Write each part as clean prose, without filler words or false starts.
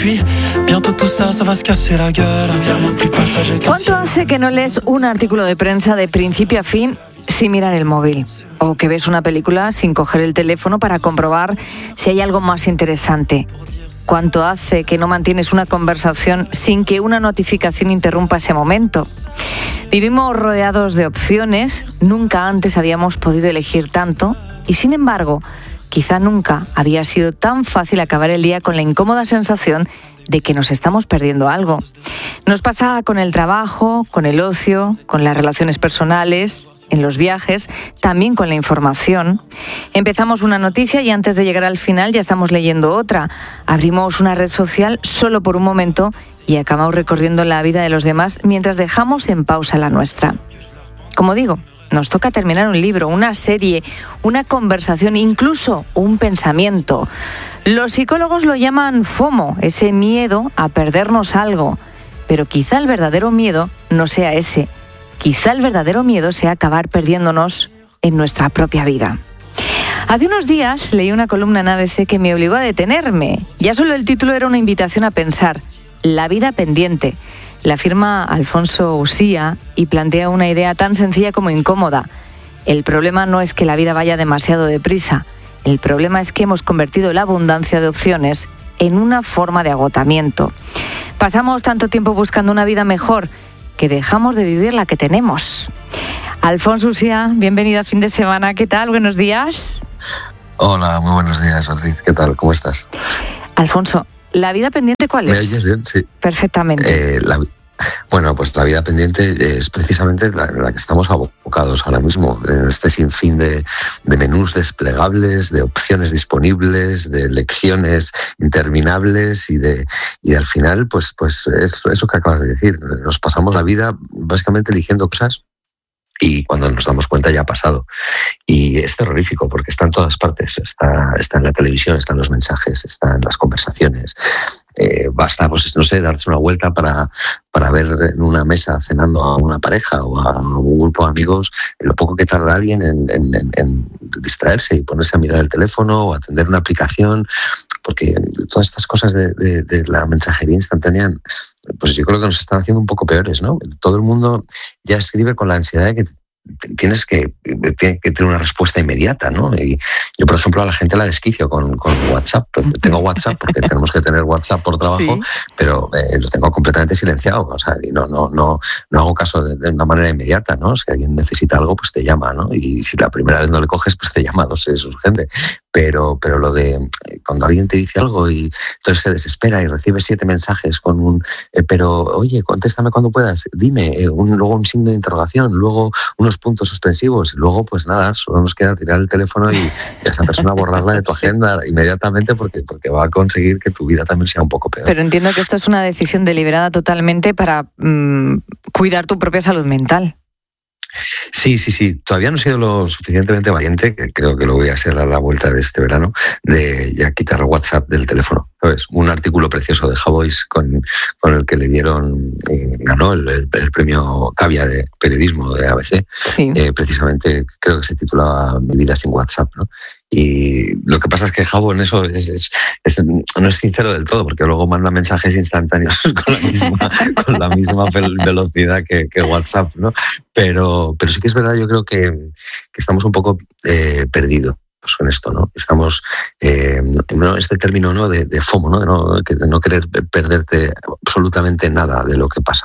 puis bientôt tout ça va se casser la gueule. Rien de plus passager qu'un ¿Cuánto hace que no lees un artículo de prensa de principio a fin sin mirar el móvil? O que ves una película sin coger el teléfono para comprobar si hay algo más interesante. ¿Cuánto hace que no mantienes una conversación sin que una notificación interrumpa ese momento? Vivimos rodeados de opciones, nunca antes habíamos podido elegir tanto y sin embargo, quizá nunca había sido tan fácil acabar el día con la incómoda sensación de que nos estamos perdiendo algo. Nos pasa con el trabajo, con el ocio, con las relaciones personales, en los viajes, también con la información. Empezamos una noticia y antes de llegar al final ya estamos leyendo otra. Abrimos una red social solo por un momento y acabamos recorriendo la vida de los demás mientras dejamos en pausa la nuestra. Como digo, nos toca terminar un libro, una serie, una conversación, incluso un pensamiento. Los psicólogos lo llaman FOMO, ese miedo a perdernos algo. Pero quizá el verdadero miedo no sea ese. Quizá el verdadero miedo sea acabar perdiéndonos en nuestra propia vida. Hace unos días leí una columna en ABC que me obligó a detenerme. Ya solo el título era una invitación a pensar. La vida pendiente. La firma Alfonso Usía y plantea una idea tan sencilla como incómoda. El problema no es que la vida vaya demasiado deprisa. El problema es que hemos convertido la abundancia de opciones en una forma de agotamiento. Pasamos tanto tiempo buscando una vida mejor que dejamos de vivir la que tenemos. Alfonso Usía, bienvenido a Fin de Semana. ¿Qué tal? Buenos días. Hola, muy buenos días, Beatriz. ¿Qué tal? ¿Cómo estás? Alfonso, ¿la vida pendiente cuál es? ¿Me oyes bien? Sí. Perfectamente. Bueno, pues la vida pendiente es precisamente la que estamos abocados ahora mismo, en este sinfín de menús desplegables, de opciones disponibles, de lecciones interminables y al final, pues es eso que acabas de decir. Nos pasamos la vida básicamente eligiendo cosas y cuando nos damos cuenta ya ha pasado. Y es terrorífico porque está en todas partes. Está en la televisión, está en los mensajes, está en las conversaciones. Basta, pues no sé, darse una vuelta para ver en una mesa cenando a una pareja o a un grupo de amigos lo poco que tarda alguien en distraerse y ponerse a mirar el teléfono o atender una aplicación, porque todas estas cosas de la mensajería instantánea, pues yo creo que nos están haciendo un poco peores, ¿no? Todo el mundo ya escribe con la ansiedad de que tienes que tener una respuesta inmediata, ¿no? Y yo, por ejemplo, a la gente la desquicio con WhatsApp. Tengo WhatsApp porque tenemos que tener WhatsApp por trabajo, sí, pero lo tengo completamente silenciado. O sea, y no hago caso de una manera inmediata, ¿no? Si alguien necesita algo, pues te llama, ¿no? Y si la primera vez no le coges, pues te llama 2 veces, es urgente. Pero lo de cuando alguien te dice algo y entonces se desespera y recibe 7 mensajes con un pero oye, contéstame cuando puedas, dime, luego un signo de interrogación, luego unos puntos suspensivos, y luego pues nada, solo nos queda tirar el teléfono y a esa persona borrarla de tu agenda inmediatamente porque va a conseguir que tu vida también sea un poco peor. Pero entiendo que esto es una decisión deliberada totalmente para cuidar tu propia salud mental. Sí. Todavía no he sido lo suficientemente valiente, que creo que lo voy a ser a la vuelta de este verano, de ya quitar WhatsApp del teléfono. ¿Sabes? Un artículo precioso de Javois con el que le dieron, ganó el premio Cavia de periodismo de ABC. Sí. Precisamente creo que se titulaba Mi vida sin WhatsApp, ¿no? Y lo que pasa es que Javo en eso no es sincero del todo, porque luego manda mensajes instantáneos con la misma velocidad que WhatsApp, ¿no? Pero sí que es verdad, yo creo que estamos un poco perdidos en esto, ¿no? Estamos este término, ¿no? de FOMO, ¿no? De no querer perderte absolutamente nada de lo que pasa.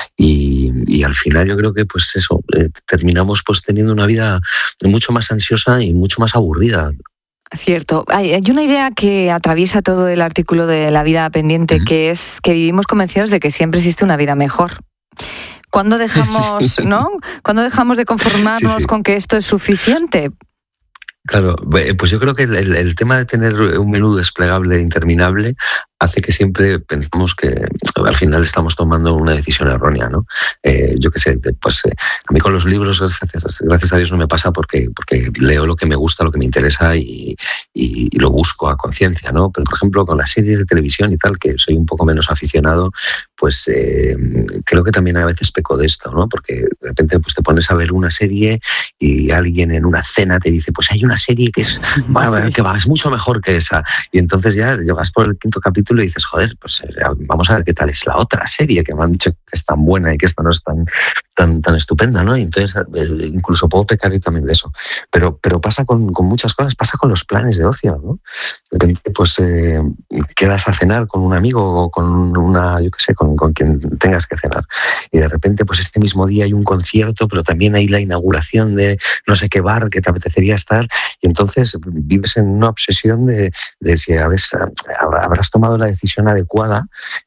Y al final yo creo que pues eso, terminamos pues teniendo una vida mucho más ansiosa y mucho más aburrida. Cierto. Hay una idea que atraviesa todo el artículo de La vida pendiente, que es que vivimos convencidos de que siempre existe una vida mejor. ¿Cuándo dejamos, ¿no? ¿Cuándo dejamos de conformarnos con que esto es suficiente? Claro, pues yo creo que el tema de tener un menú desplegable interminable hace que siempre pensamos que al final estamos tomando una decisión errónea, ¿no? Yo qué sé, pues a mí con los libros, gracias a Dios, no me pasa porque leo lo que me gusta, lo que me interesa y lo busco a conciencia, ¿no? Pero, por ejemplo, con las series de televisión y tal, que soy un poco menos aficionado, pues creo que también a veces peco de esto, ¿no? Porque de repente pues te pones a ver una serie y alguien en una cena te dice, pues hay una serie que es mucho mejor que esa. Y entonces ya llegas por el 5º capítulo y dices, joder, pues vamos a ver qué tal es la otra serie que me han dicho que es tan buena y que esta no es tan estupenda, ¿no? Y entonces incluso puedo pecar yo también de eso. Pero pasa con muchas cosas, pasa con los planes de ocio, ¿no? De repente pues quedas a cenar con un amigo o con con quien tengas que cenar. Y de repente pues este mismo día hay un concierto, pero también hay la inauguración de no sé qué bar que te apetecería estar, y entonces vives en una obsesión de si habrás tomado la decisión adecuada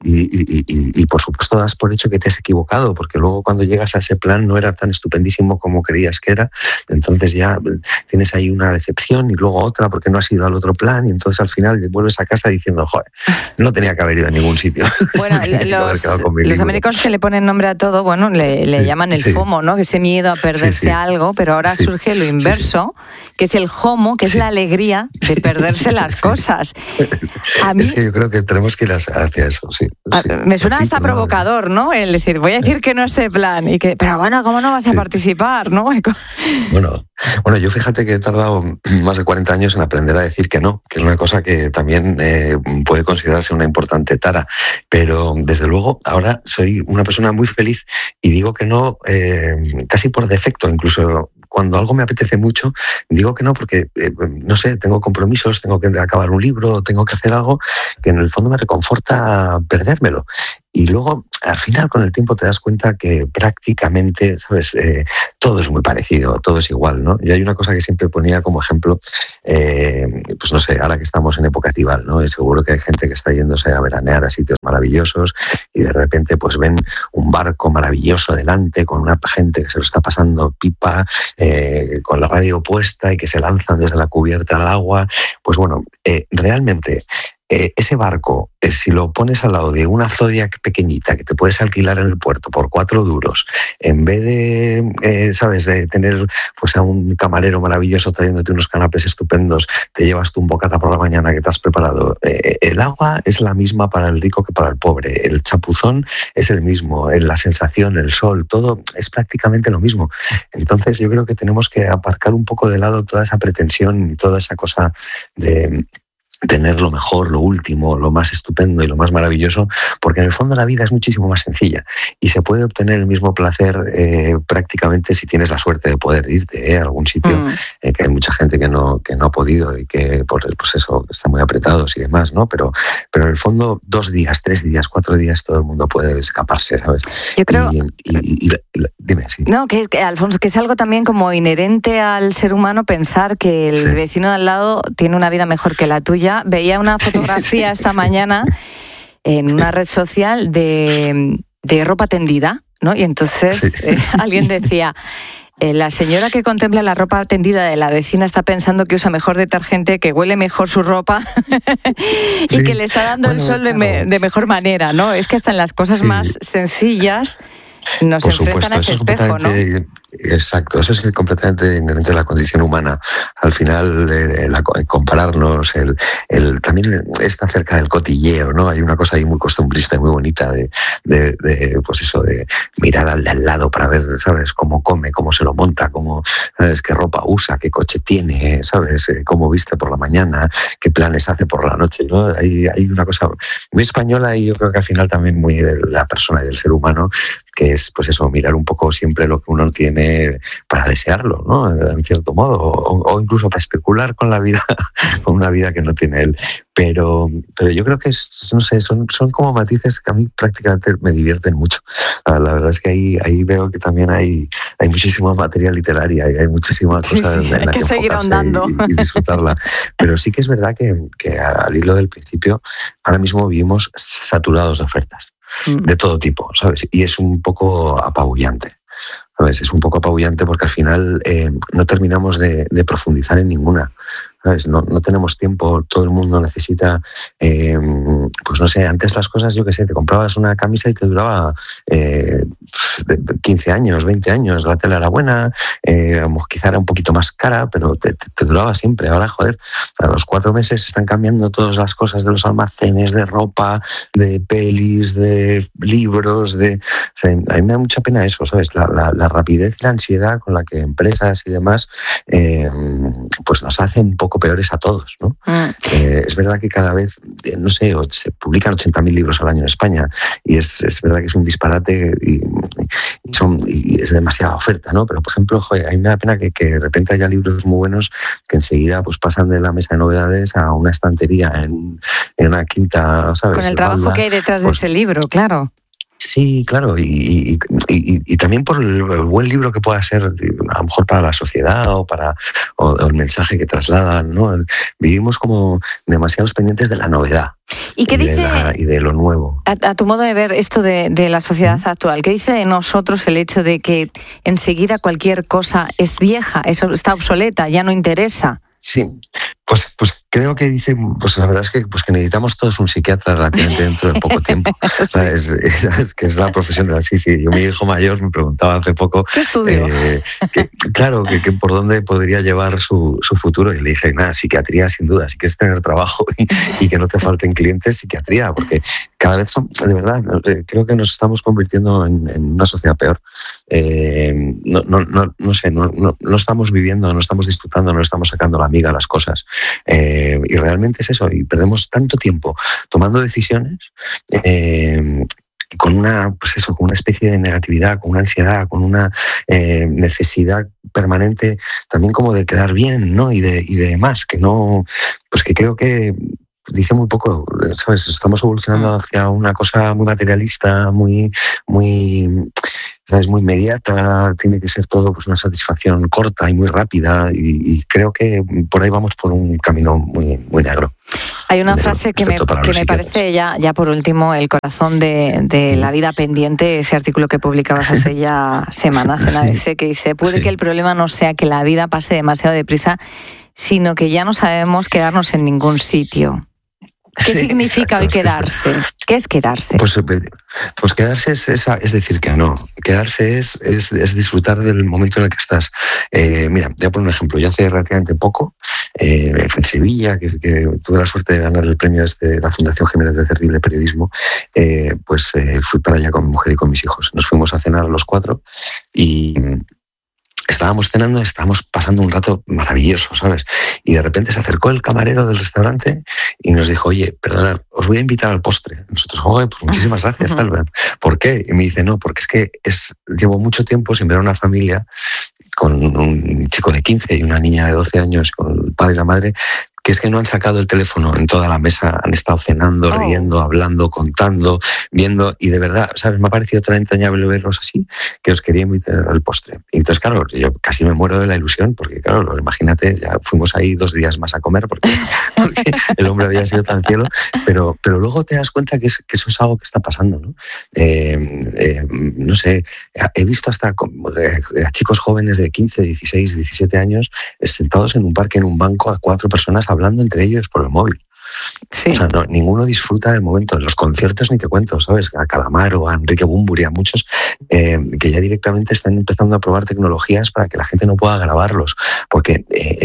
y por supuesto das por hecho que te has equivocado, porque luego cuando llegas a ese plan no era tan estupendísimo como creías que era, entonces ya tienes ahí una decepción y luego otra porque no has ido al otro plan, y entonces al final vuelves a casa diciendo, joder, no tenía que haber ido a ningún sitio. Bueno, los americanos que le ponen nombre a todo, bueno, le llaman el FOMO, ¿no? Que ese miedo a perderse algo, pero ahora surge lo inverso, que es el JOMO, que es la alegría de perderse las cosas. A mí, es que yo creo que tenemos que ir hacia eso, sí. Me suena hasta provocador, ¿no? El decir, voy a decir que no a este plan, pero bueno, ¿cómo no vas a participar, no? Bueno, yo fíjate que he tardado más de 40 años en aprender a decir que no, que es una cosa que también puede considerarse una importante tara, pero desde luego ahora soy una persona muy feliz y digo que no casi por defecto, incluso cuando algo me apetece mucho, digo que no porque, no sé, tengo compromisos, tengo que acabar un libro, tengo que hacer algo que en el fondo me reconforta perdérmelo. Y luego, al final, con el tiempo te das cuenta que prácticamente, ¿sabes? Todo es muy parecido, todo es igual, ¿no? Y hay una cosa que siempre ponía como ejemplo, pues no sé, ahora que estamos en época estival, ¿no? Y seguro que hay gente que está yéndose a veranear a sitios maravillosos y de repente pues ven un barco maravilloso delante con una gente que se lo está pasando pipa, con la radio puesta y que se lanzan desde la cubierta al agua. Pues bueno, realmente ese barco, si lo pones al lado de una Zodiac pequeñita que te puedes alquilar en el puerto por 4 duros, en vez de, ¿sabes?, de tener pues a un camarero maravilloso trayéndote unos canapés estupendos, te llevas tú un bocata por la mañana que te has preparado. El agua es la misma para el rico que para el pobre. El chapuzón es el mismo. La sensación, el sol, todo es prácticamente lo mismo. Entonces yo creo que tenemos que aparcar un poco de lado toda esa pretensión y toda esa cosa de tener lo mejor, lo último, lo más estupendo y lo más maravilloso, porque en el fondo la vida es muchísimo más sencilla y se puede obtener el mismo placer prácticamente si tienes la suerte de poder irte a algún sitio, que hay mucha gente que no ha podido y que pues eso, están muy apretados y demás, ¿no? Pero en el fondo 2 días, 3 días, 4 días todo el mundo puede escaparse, ¿sabes? Yo creo... Dime, sí. No, que Alfonso, que es algo también como inherente al ser humano pensar que el vecino de al lado tiene una vida mejor que la tuya. Veía una fotografía esta mañana en una red social de ropa tendida, ¿no? Y entonces alguien decía, la señora que contempla la ropa tendida de la vecina está pensando que usa mejor detergente, que huele mejor su ropa y que le está dando el sol de mejor manera, ¿no? Es que hasta en las cosas más sencillas nos enfrentan a ese espejo, ¿no? Exacto, eso es completamente inherente a la condición humana. Al final, compararnos, también está cerca del cotilleo, ¿no? Hay una cosa ahí muy costumbrista y muy bonita pues eso, de mirar al de al lado para ver, ¿sabes?, cómo come, cómo se lo monta, ¿sabes?, qué ropa usa, qué coche tiene, ¿sabes?, cómo viste por la mañana, qué planes hace por la noche, ¿no? Hay una cosa muy española y yo creo que al final también muy de la persona y del ser humano, que es, pues eso, mirar un poco siempre lo que uno tiene para desearlo, ¿no?, en cierto modo, o incluso para especular con la vida, con una vida que no tiene él. Pero yo creo que no sé, son como matices que a mí prácticamente me divierten mucho. La verdad es que ahí veo que también hay muchísima materia literaria y hay muchísima cosa en la que seguir ahondando y disfrutarla. Pero sí que es verdad que al hilo del principio, ahora mismo vivimos saturados de ofertas de todo tipo, ¿sabes? Y es un poco apabullante. ¿Sabes? Es un poco apabullante porque al final no terminamos de profundizar en ninguna. ¿sabes? No tenemos tiempo, todo el mundo necesita, pues no sé, antes las cosas, yo qué sé, te comprabas una camisa y te duraba 15 años, 20 años, la tela era buena, quizá era un poquito más cara, pero te duraba siempre. Ahora, joder, a los 4 meses están cambiando todas las cosas de los almacenes, de ropa, de pelis, de libros, o sea, a mí me da mucha pena eso, ¿sabes? La rapidez y la ansiedad con la que empresas y demás pues nos hacen un poco peores a todos, ¿no? Es verdad que cada vez, no sé, se publican 80.000 libros al año en España y es verdad que es un disparate y es demasiada oferta, ¿no? Pero, por ejemplo, joder, a mí me da pena que de repente haya libros muy buenos que enseguida pues pasan de la mesa de novedades a una estantería en una quinta, ¿sabes? Con el trabajo que hay detrás de ese libro, claro. Sí, claro, y también por el buen libro que pueda ser, a lo mejor para la sociedad o el mensaje que trasladan, ¿no? Vivimos como demasiados pendientes de la novedad. ¿Y qué dice y de lo nuevo? A tu modo de ver esto de la sociedad actual, ¿qué dice de nosotros el hecho de que enseguida cualquier cosa es vieja, eso está obsoleta, ya no interesa? Sí, pues creo que dice, pues la verdad es que necesitamos todos un psiquiatra relativamente dentro de poco tiempo. Sí. Es que es la profesión así, sí. Yo, mi hijo mayor me preguntaba hace poco, ¿qué estudio? Que por dónde podría llevar su futuro, y le dije, nada, psiquiatría sin duda, si quieres tener trabajo y que no te falten clientes, psiquiatría, porque cada vez de verdad, creo que nos estamos convirtiendo en una sociedad peor. No sé, no estamos viviendo, no estamos disfrutando, no estamos sacando la miga a las cosas. Y realmente es eso, y perdemos tanto tiempo tomando decisiones con una especie de negatividad, con una ansiedad, con una necesidad permanente también como de quedar bien, ¿no? Y de más, que no, pues que creo que dice muy poco, ¿sabes? Estamos evolucionando hacia una cosa muy materialista, muy ¿sabes? Muy inmediata, tiene que ser todo pues una satisfacción corta y muy rápida, y creo que por ahí vamos por un camino muy, muy negro. Hay una frase que me parece ya por último el corazón de la vida pendiente, ese artículo que publicabas hace ya semanas en ABC, que dice: puede que el problema no sea que la vida pase demasiado deprisa, sino que ya no sabemos quedarnos en ningún sitio. ¿Qué significa hoy quedarse? ¿Qué es quedarse? Pues quedarse es decir que no. Quedarse es disfrutar del momento en el que estás. Mira, te voy a poner un ejemplo. Yo hace relativamente poco, en Sevilla, que tuve la suerte de ganar el premio de la Fundación Jiménez Becerril de Periodismo, fui para allá con mi mujer y con mis hijos. Nos fuimos a cenar los 4 y estábamos cenando, estábamos pasando un rato maravilloso, ¿sabes? Y de repente se acercó el camarero del restaurante y nos dijo: oye, perdonad, os voy a invitar al postre. Nosotros, oye, pues muchísimas gracias, tal vez. ¿Por qué? Y me dice: no, porque es que llevo mucho tiempo sin ver a una familia con un chico de 15 y una niña de 12 años, con el padre y la madre, que es que no han sacado el teléfono en toda la mesa, han estado cenando, riendo, hablando, contando, viendo, y de verdad, ¿sabes? Me ha parecido tan entrañable verlos así que os quería invitar al postre. Y entonces, claro, yo casi me muero de la ilusión, porque claro, imagínate, ya fuimos ahí 2 días más a comer porque el hombre había sido tan cielo, pero luego te das cuenta que eso es algo que está pasando, ¿no? No sé, he visto hasta a chicos jóvenes de 15, 16, 17 años sentados en un parque, en un banco, a 4 personas hablando entre ellos por el móvil. Sí. O sea, ninguno disfruta del momento. En los conciertos ni te cuento, ¿sabes? A Calamaro, a Enrique Bunbury, a muchos que ya directamente están empezando a probar tecnologías para que la gente no pueda grabarlos, porque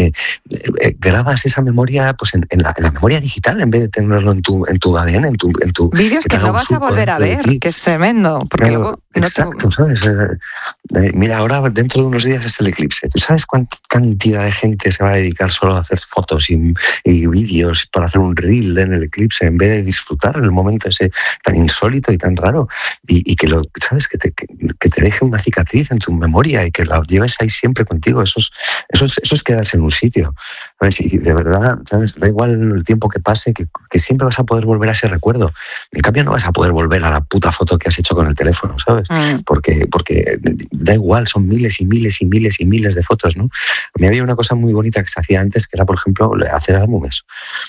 grabas esa memoria pues en la memoria digital en vez de tenerlo en tu ADN, en tu vídeos que no vas a volver a ver, que es tremendo, porque claro, luego exacto, ¿sabes? Mira, ahora dentro de unos días es el eclipse. ¿Tú sabes cuánta cantidad de gente se va a dedicar solo a hacer fotos y vídeos para hacer un reel en el eclipse en vez de disfrutar el momento ese tan insólito y tan raro, y que lo sabes, que te deje una cicatriz en tu memoria y que la lleves ahí siempre contigo? Eso es quedarse en un sitio, ¿sabes? Y de verdad, ¿sabes? Da igual el tiempo que pase, que siempre vas a poder volver a ese recuerdo. En cambio no vas a poder volver a la puta foto que has hecho con el teléfono, ¿sabes? Porque da igual, son miles y miles y miles y miles de fotos, ¿no? A mí había una cosa muy bonita que se hacía antes, que era, por ejemplo, hacer álbumes, ¿no?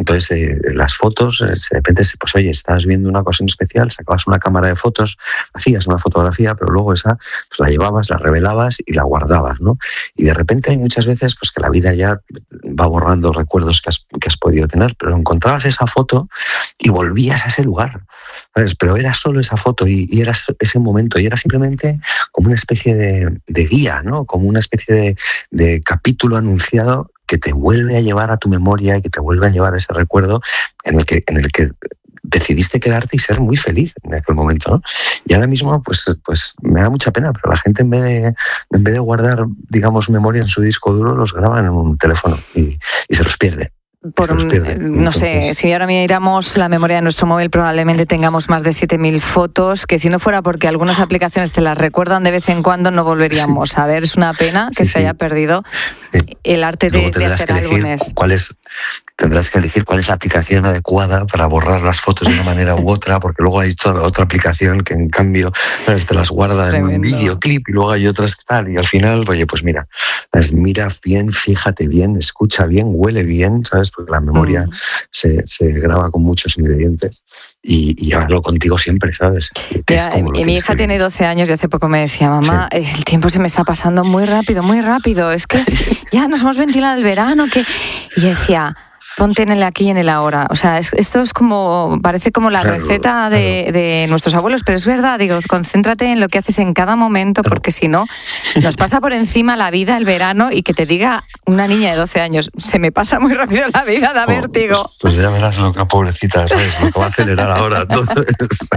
Entonces, las fotos, de repente, pues oye, estabas viendo una cosa en especial, sacabas una cámara de fotos, hacías una fotografía, pero luego esa pues la llevabas, la revelabas y la guardabas, ¿no? Y de repente hay muchas veces pues que la vida ya va borrando recuerdos que has podido tener, pero encontrabas esa foto y volvías a ese lugar, ¿sabes? Pero era solo esa foto y era ese momento, y era simplemente como una especie de guía, ¿no? Como una especie de capítulo anunciado que te vuelve a llevar a tu memoria y que te vuelve a llevar a ese recuerdo en el que decidiste quedarte y ser muy feliz en aquel momento, ¿no? Y ahora mismo, pues me da mucha pena, pero la gente en vez de guardar, digamos, memoria en su disco duro, los graba en un teléfono y se los pierde. No sé, si ahora miramos la memoria de nuestro móvil, probablemente tengamos más de 7.000 fotos, que si no fuera porque algunas aplicaciones te las recuerdan de vez en cuando, no volveríamos a ver. Es una pena que se haya perdido el arte de hacer álbumes. Tendrás que elegir cuál es la aplicación adecuada para borrar las fotos de una manera u otra, porque luego hay otra aplicación que en cambio te las guarda en un videoclip, y luego hay otras que tal, y al final, oye, pues mira bien, fíjate bien, escucha bien, huele bien, ¿sabes? Porque la memoria se graba con muchos ingredientes y llévalo contigo siempre, ¿sabes? Y mi hija tiene 12 años y hace poco me decía, mamá, el tiempo se me está pasando muy rápido, es que ya nos hemos ventilado el verano, y decía, ponte en el aquí y en el ahora. O sea, esto es como, parece como la receta de nuestros abuelos, pero es verdad, digo, concéntrate en lo que haces en cada momento, porque si no, nos pasa por encima la vida, el verano, y que te diga una niña de 12 años, se me pasa muy rápido la vida, da vértigo. Pues ya verás lo que pobrecita, ¿sabes? Lo que va a acelerar ahora. Entonces,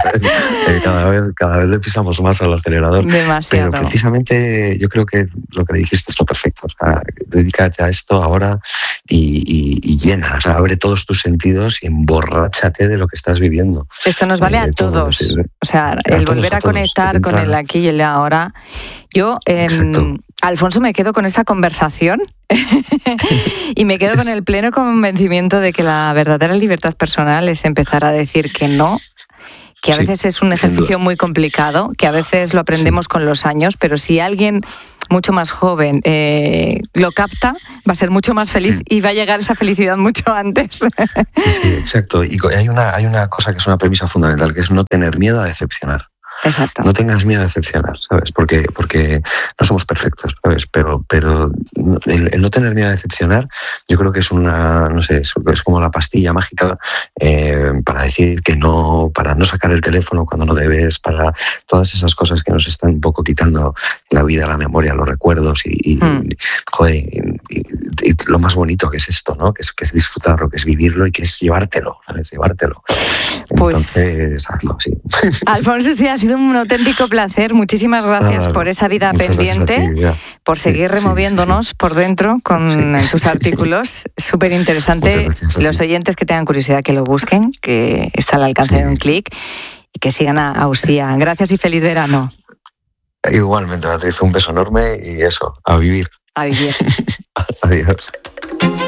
cada vez le pisamos más al acelerador. Demasiado. Pero precisamente yo creo que lo que le dijiste es lo perfecto. O sea, dedícate a esto ahora y llena. O sea, abre todos tus sentidos y emborráchate de lo que estás viviendo. Esto nos vale a todos. O sea, el volver a conectar con el aquí y el ahora. Yo, Alfonso, me quedo con esta conversación y me quedo con el pleno convencimiento de que la verdadera libertad personal es empezar a decir que no, que a veces es un ejercicio muy complicado, que a veces lo aprendemos con los años, pero si alguien mucho más joven lo capta, va a ser mucho más feliz y va a llegar esa felicidad mucho antes. Sí, exacto. Y hay una cosa que es una premisa fundamental, que es no tener miedo a decepcionar. Exacto. No tengas miedo a decepcionar, ¿sabes? Porque no somos perfectos, ¿sabes? Pero el no tener miedo a decepcionar, yo creo que es es como la pastilla mágica para decir que no, para no sacar el teléfono cuando no debes, para todas esas cosas que nos están un poco quitando la vida, la memoria, los recuerdos y lo más bonito que es esto, ¿no? Que es disfrutarlo, que es vivirlo y que es llevártelo, ¿sabes? Llevártelo. Entonces, hazlo, sí. Alfonso, sí, ha sido un auténtico placer. Muchísimas gracias por esa vida pendiente, por seguir removiéndonos por dentro con tus artículos. Súper interesante. Los oyentes que tengan curiosidad que lo busquen, que está al alcance de un clic, y que sigan a Usía. Gracias y feliz verano. Igualmente, Beatriz, un beso enorme y eso, a vivir. A vivir. Adiós.